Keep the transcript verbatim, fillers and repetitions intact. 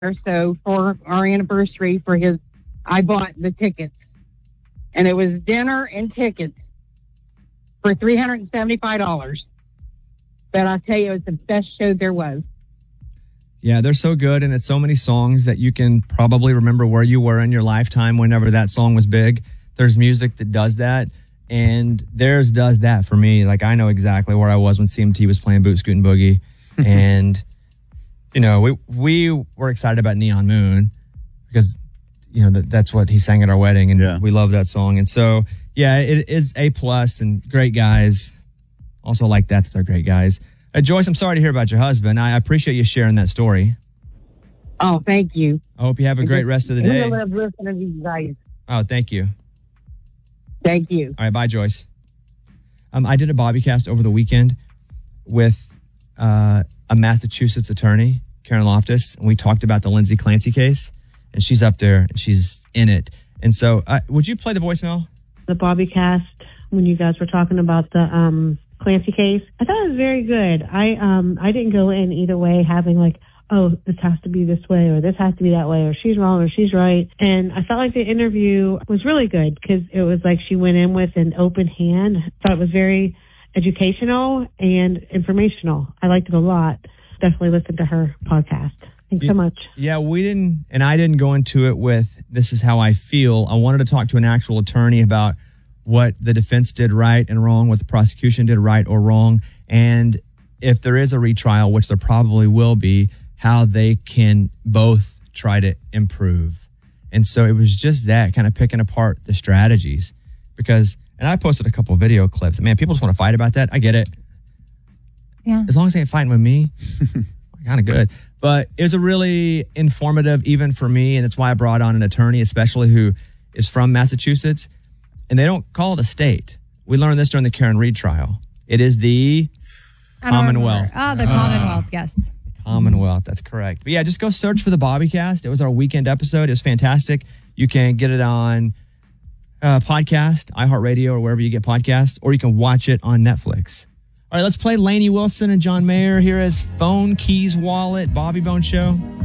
or so for our anniversary for his, I bought the tickets. And it was dinner and tickets for three hundred seventy-five dollars. But I'll tell you, it was the best show there was. Yeah, they're so good, and it's so many songs that you can probably remember where you were in your lifetime whenever that song was big. There's music that does that, and theirs does that for me. Like, I know exactly where I was when C M T was playing Boot Scootin' Boogie, and, you know, we we were excited about Neon Moon because, you know, that, that's what he sang at our wedding, and Yeah. we love that song. And so, yeah, it is A plus and great guys. Also like that, they're great guys. Uh, Joyce, I'm sorry to hear about your husband. I appreciate you sharing that story. Oh, thank you. I hope you have a great rest of the I day. love listening to you guys. Oh, thank you. Thank you. All right, bye, Joyce. Um, I did a Bobbycast over the weekend with uh, a Massachusetts attorney, Karen Loftus, and we talked about the Lindsay Clancy case, and she's up there, and she's in it. And so, uh, would you play the voicemail? The Bobbycast, when you guys were talking about the um, Clancy case, I thought it was very good. I um, I didn't go in either way having like, oh, this has to be this way or this has to be that way or she's wrong or she's right. And I felt like the interview was really good because it was like she went in with an open hand. I thought it was very educational and informational. I liked it a lot. Definitely listen to her podcast. Thanks so much. Yeah, we didn't, and I didn't go into it with, this is how I feel. I wanted to talk to an actual attorney about what the defense did right and wrong, what the prosecution did right or wrong, and if there is a retrial, which there probably will be, how they can both try to improve. And so it was just that, kind of picking apart the strategies. Because, and I posted a couple video clips. Man, people just want to fight about that. I get it. Yeah. As long as they ain't fighting with me, kind of good. But it was a really informative, even for me, and that's why I brought on an attorney, especially who is from Massachusetts. And they don't call it a state. We learned this during the Karen Reed trial. It is the I don't Commonwealth. remember. Oh, the Commonwealth, yes. Commonwealth, that's correct. But yeah, just go search for the Bobbycast. It was our weekend episode. It was fantastic. You can get it on uh, podcast, iHeartRadio, or wherever you get podcasts, or you can watch it on Netflix. All right, let's play Lainey Wilson and John Mayer. Here is Phone, Keys, Wallet, Bobby Bone Show.